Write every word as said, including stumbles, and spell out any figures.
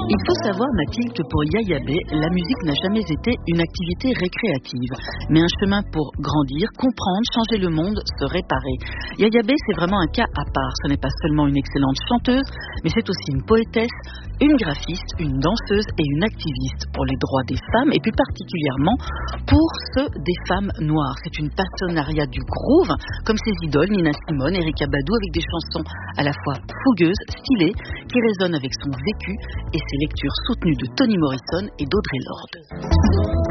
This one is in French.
Il faut savoir, Mathilde, que pour Yaya Bey, la musique n'a jamais été une activité récréative, mais un chemin pour grandir, comprendre, changer le monde, se réparer. Yaya Bey, c'est vraiment un cas à part. Ce n'est pas seulement une excellente chanteuse, mais c'est aussi une poétesse, une graphiste, une danseuse et une activiste pour les droits des femmes, et plus particulièrement pour ceux des femmes noires. C'est une partenariat du groove, comme ses idoles Nina Simone, Erykah Badu, avec des chansons à la fois fougueuses, stylées, qui résonnent avec son vécu et ses lectures soutenues de Toni Morrison et d'Audre Lorde.